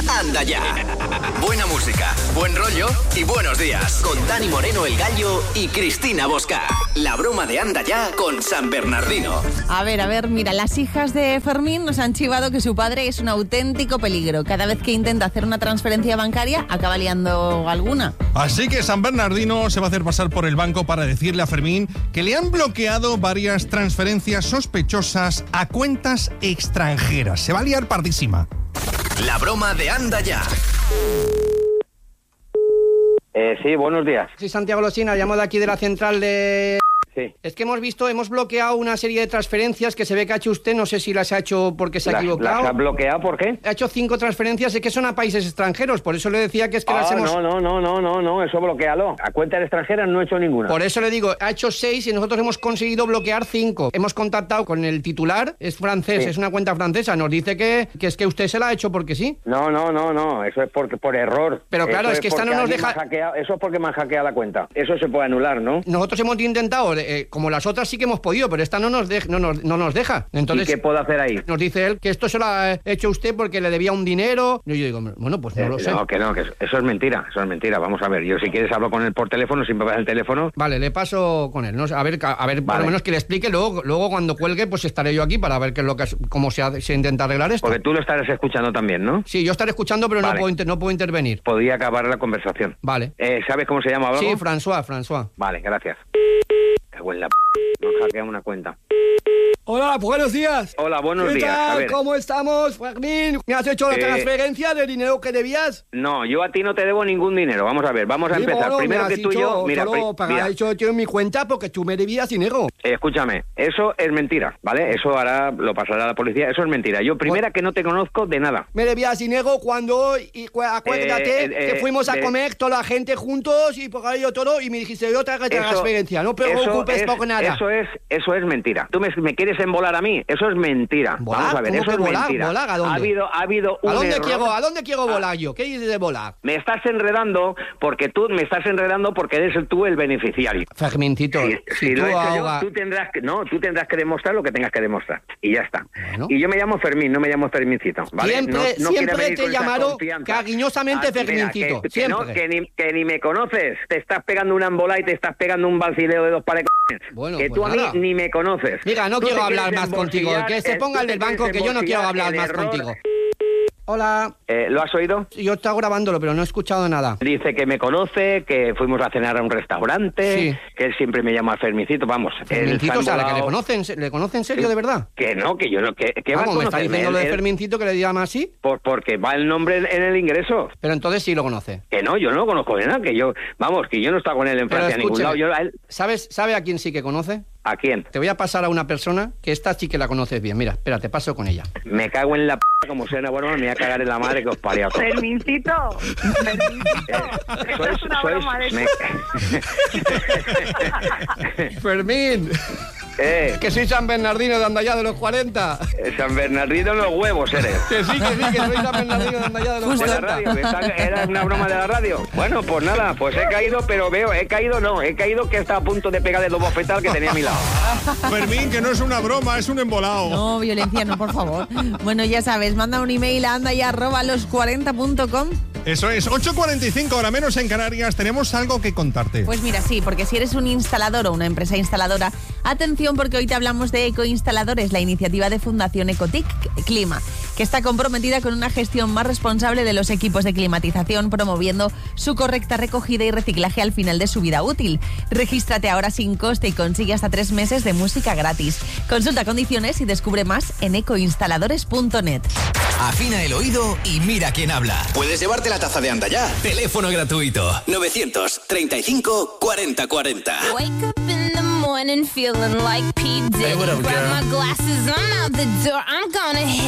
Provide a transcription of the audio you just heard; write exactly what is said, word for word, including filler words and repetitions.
Anda Ya. Buena música, buen rollo y buenos días. Con Dani Moreno el Gallo y Cristina Bosca. La broma de Anda Ya con San Bernardino. A ver, a ver, mira, las hijas de Fermín nos han chivado que su padre es un auténtico peligro. Cada vez que intenta hacer una transferencia bancaria, acaba liando alguna. Así que San Bernardino se va a hacer pasar por el banco para decirle a Fermín que le han bloqueado varias transferencias sospechosas a cuentas extranjeras. Se va a liar pardísima. La broma de Anda Ya. Eh, sí, buenos días. Soy Santiago Losina, llamo de aquí de la central de... Sí. Es que hemos visto, hemos bloqueado una serie de transferencias que se ve que ha hecho usted, no sé si las ha hecho porque se ha ¿Las, equivocado. ¿Las ha bloqueado por qué? Ha hecho cinco transferencias, es que son a países extranjeros, por eso le decía que es que Ah, las hemos... no, no, no, no, no, no, eso bloquealo. A cuentas extranjeras no he hecho ninguna. Por eso le digo, ha hecho seis y nosotros hemos conseguido bloquear cinco. Hemos contactado con el titular, es francés, Sí. es una cuenta francesa, nos dice que, que es que usted se la ha hecho porque sí. No, no, no, no, eso es porque por error. Pero claro, Eso es que esta porque no nos alguien deja- me ha hackeado- Eso es porque me han hackeado la cuenta. Eso se puede anular, ¿no? Nosotros hemos intentado, eh, como las otras sí que hemos podido, pero esta no nos, de- no nos, no nos deja. Entonces, ¿Y qué puedo hacer ahí? nos dice él que esto se lo ha hecho usted porque le debía un dinero. Y yo digo, bueno, pues no Eh, lo sé. No, que no, que eso, eso es mentira, eso es mentira. Vamos a ver, yo si quieres hablo con él por teléfono, si me das el teléfono. Vale, le paso con él, ¿no? A ver, a ver por Vale. lo menos que le explique. Luego, luego cuando cuelgue, pues estaré yo aquí para ver qué es lo que es- cómo se, hace- se intenta arreglar esto. Porque tú lo estarás escuchando también, ¿no? Sí, yo estaré escuchando, pero no Vale. puedo, inter- no puedo intervenir. Podría acabar la conversación. Vale. Eh, ¿Sabes cómo se llama o algo? Sí, François, François. Vale, gracias. Cago en la p... Nos hackean una cuenta. Hola, buenos días. Hola, buenos ¿Qué días. tal? A ver. ¿Cómo estamos, Fermín? ¿Me has hecho la Eh, transferencia del dinero que debías? No, yo a ti no te debo ningún dinero. Vamos a ver, vamos a Sí, empezar. bueno, Primero me que has tú y dicho yo... Mira, solo pri- para mira, hecho yo en mi cuenta porque tú me debías dinero. eh, escúchame, eso es mentira, ¿vale? Eso ahora lo pasará a la policía. Eso es mentira. Yo, primera, que no te conozco de nada. Me debías dinero cuando, y, cu- acuérdate, Eh, eh, que eh, fuimos a de- comer toda la gente juntos y por ahí yo todo, y me dijiste, yo te hago Eso- transferencia, no te eso preocupes es- por nada. Eso es, eso es mentira. Tú me, me quieres embolar a mí. Eso es mentira. ¿Volar? Vamos a ver, ¿Cómo eso que es volar? mentira. ¿Volar? ¿A dónde? Ha habido, ha habido un ¿A dónde error. quiero, a dónde quiero Ah. volar yo? ¿Qué dices de volar? Me estás enredando porque tú me estás enredando porque eres el- tú el beneficiario. Fragmentito, Si, si si tú lo he hecho ahoga- yo, tú tendrás que no, tú tendrás que demostrar lo que tengas que demostrar y ya está. Bueno. Y yo me llamo Fermín, no me llamo Fermincito, ¿vale? Siempre, No- no quieras siempre venir te con he esa llamado confianza. cariñosamente Ah, mira, Fermincito, que, que no, siempre. que ni, que ni me conoces, te estás pegando una embola y te estás pegando un balcideo de dos pares. Bueno, que pues tú a nada. mí ni me conoces. Mira, no Tú quiero te hablar quieres más contigo, embolsillar, que se eh, ponga tú el te del banco, quieres que yo no quiero embolsillar hablar el más error. contigo. Hola, Eh, ¿Lo has oído? yo estaba grabándolo, pero no he escuchado nada. Dice que me conoce, que fuimos a cenar a un restaurante, Sí. que él siempre me llama Fermicito, vamos. él se ha Fermincito, o sea, la que le embolado- conocen, ¿le conoce en serio, de verdad? Que no, que yo no, que, que va a Vamos, me está conocerme, diciendo lo de él- él- Fermincito que le llama así, Por, porque va el nombre en, en el ingreso. pero entonces sí lo conoce. Que no, yo no lo conozco de nada, que yo, vamos, que yo no he estado con él en Pero Francia a ningún escúcheme, lado. Yo a él, ¿sabes, ¿sabe a quién sí que conoce? ¿a quién? Te voy a pasar a una persona que esta sí que la conoces bien. Mira, espera, te paso con ella. Me cago en la p***, como sea una broma, me voy a cagar en la madre que os parió a todos. Fermincito, Fermincito, esto Sois, es una sois, broma de... me- Fermín, eh, que soy San Bernardino de Andallá de los cuarenta. San Bernardino en los huevos eres. Que sí, que sí, que soy San Bernardino de Andallá de los De la cuarenta. radio, que está- era una broma de la radio. Bueno, pues nada, pues he caído, pero veo, he caído no, he caído que está a punto de pegarle dos bofetadas que tenía a mi lado. Fermín, que no es una broma, es un embolado. No, violencia no, por favor. Bueno, ya sabes, manda un email a andaya arroba los cuarenta punto com. Eso es, ocho cuarenta y cinco, hora menos en Canarias. Tenemos algo que contarte. Pues mira, sí, porque si eres un instalador o una empresa instaladora, atención porque hoy te hablamos de Ecoinstaladores, la iniciativa de Fundación Ecotic Clima, que está comprometida con una gestión más responsable de los equipos de climatización, promoviendo su correcta recogida y reciclaje al final de su vida útil. Regístrate ahora sin coste y consigue hasta tres meses de música gratis. Consulta condiciones y descubre más en ecoinstaladores punto net. Afina el oído y mira quién habla. Puedes llevarte la taza de Anda Ya. Teléfono gratuito. novecientos treinta y cinco cuarenta cuarenta. Wake up in the morning feeling like P. Diddy. Hey, what up, Grab girl? my glasses, I'm out the door. I'm gonna hit